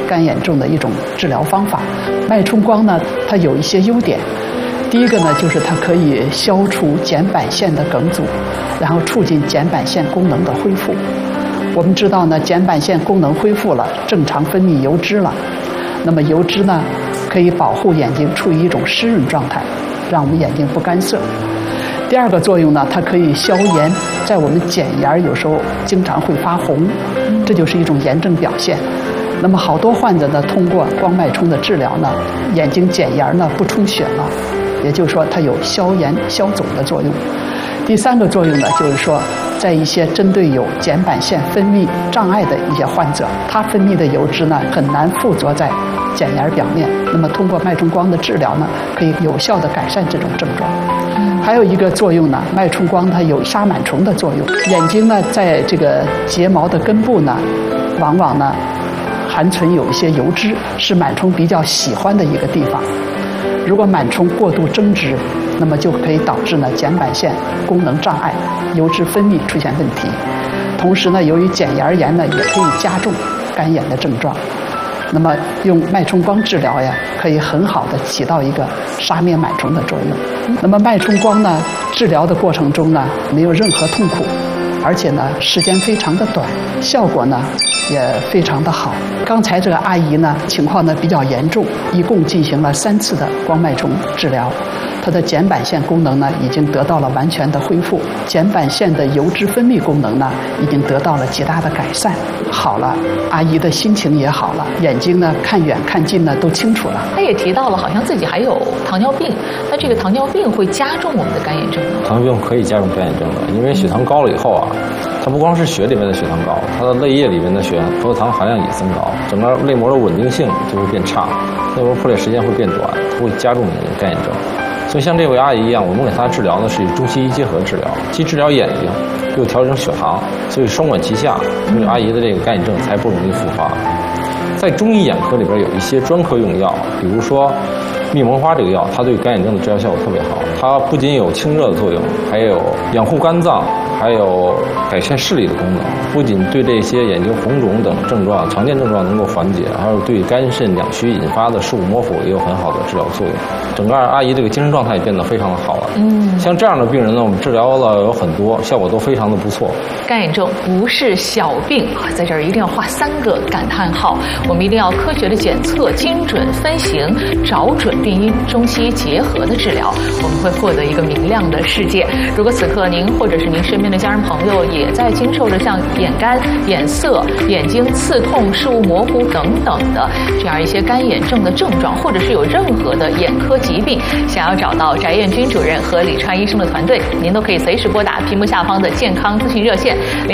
干眼症的一种治疗方法。脉冲光呢，它有一些优点。第一个呢，就是它可以消除睑板腺的梗阻，然后促进睑板腺功能的恢复。我们知道呢，睑板腺功能恢复了，正常分泌油脂了。那么油脂呢，可以保护眼睛处于一种湿润状态，让我们眼睛不干涩。第二个作用呢，它可以消炎，在我们睑沿有时候经常会发红，这就是一种炎症表现。那么好多患者呢，通过光脉冲的治疗呢，眼睛睑沿呢不充血了，也就是说它有消炎消肿的作用。第三个作用呢，就是说在一些针对有睑板腺分泌障碍的一些患者，他分泌的油脂呢很难附着在睑沿表面，那么通过脉冲光的治疗呢，可以有效地改善这种症状。还有一个作用呢，脉冲光它有杀螨虫的作用。眼睛呢，在这个睫毛的根部呢，往往呢含存有一些油脂，是螨虫比较喜欢的一个地方。如果螨虫过度增殖，那么就可以导致呢睑板腺功能障碍，油脂分泌出现问题。同时呢，由于睑沿炎呢，也可以加重干眼的症状。那么用脉冲光治疗呀，可以很好的起到一个杀灭螨虫的作用。那么脉冲光呢，治疗的过程中呢，没有任何痛苦，而且呢时间非常的短，效果呢也非常的好。刚才这个阿姨呢，情况呢比较严重，一共进行了3次的光脉冲治疗，她的睑板腺功能呢已经得到了完全的恢复，睑板腺的油脂分泌功能呢已经得到了极大的改善，好了，阿姨的心情也好了，眼睛呢看远看近呢都清楚了。 她也提到了，好像自己还有糖尿病，那这个糖尿病会加重我们的干眼症吗？ 糖尿病可以加重干眼症的，因为血糖高了以后啊，它不光是血里面的血糖高，它的泪液里面的葡萄糖含量也增高，整个泪膜的稳定性就会变差，泪膜破裂时间会变短，会加重你的干眼症。所以像这位阿姨一样，我们给她治疗呢是中西医结合治疗，既治疗眼睛，又调整血糖，所以双管齐下，所以阿姨的这个干眼症才不容易复发。在中医眼科里边有一些专科用药，比如说蜜蒙花这个药，它对干眼症的治疗效果特别好，它不仅有清热的作用，还有养护肝脏，还有改善视力的功能，不仅对这些眼睛红肿等症状、常见症状能够缓解，还有对肝肾两虚引发的视物模糊也有很好的治疗作用。整个阿姨这个精神状态也变得非常的好了。像这样的病人呢，我们治疗了有很多，效果都非常的不错。 干眼症不是小病啊，在这儿一定要画3个感叹号。我们一定要科学的检测、精准分型、找准病因，中西医结合的治疗，我们会获得一个明亮的世界。如果此刻您或者是您身边的家人朋友也在经受着像眼干、眼涩、眼睛刺痛、视物模糊等等的这样一些干眼症的症状，或者是有任何的眼科疾病，想要找到翟彦军主任和李川医生的团队，您都可以随时拨打屏幕下方的健康咨询热线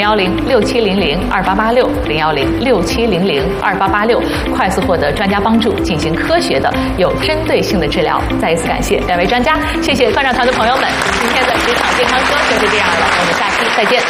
010-6700-2886，010-6700-2886，快速获得专家帮助，进行科学的、有针对性的治疗。再一次感谢2位专家，谢谢观察团的朋友们，今天的职场健康说就这样了，我们下期再见。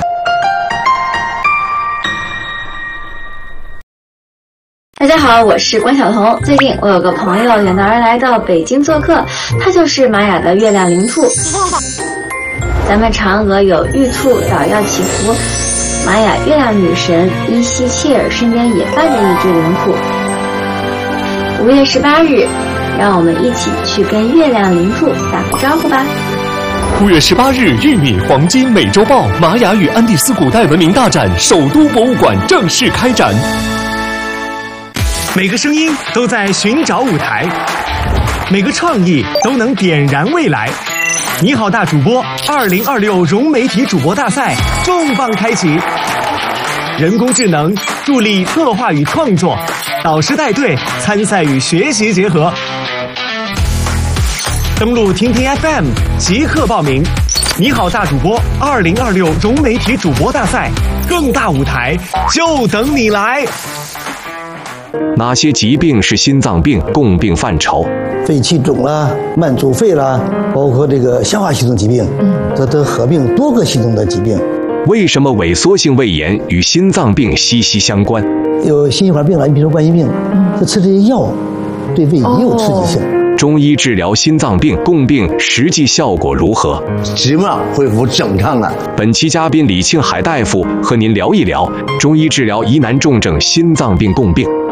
大家好，我是关晓彤。最近我有个朋友远道而来到北京做客，他就是玛雅的月亮灵兔。咱们嫦娥有玉兔捣药祈福，玛雅月亮女神伊西切尔身边也伴着一只灵兔。5月18日，让我们一起去跟月亮灵兔打个招呼吧。 5月18日，玉米黄金美洲豹玛雅与安第斯古代文明大展首都博物馆正式开展。 每个声音都在寻找舞台，每个创意都能点燃未来。你好大主播2026融媒体主播大赛重磅开启，人工智能助力策划与创作，导师带队参赛与学习结合。登录听听 FM 即刻报名。你好大主播2026融媒体主播大赛，更大舞台就等你来。 哪些疾病是心脏病共病范畴？ 肺气肿啦、慢阻肺啦，包括这个消化系统疾病，这都合并多个系统的疾病。 为什么萎缩性胃炎与心脏病息息相关？ 有心血管病了，你比如说冠心病，就吃这些药对胃也有刺激性。 中医治疗心脏病共病实际效果如何？ 基本上恢复正常了。 本期嘉宾李庆海大夫和您聊一聊中医治疗疑难重症心脏病共病。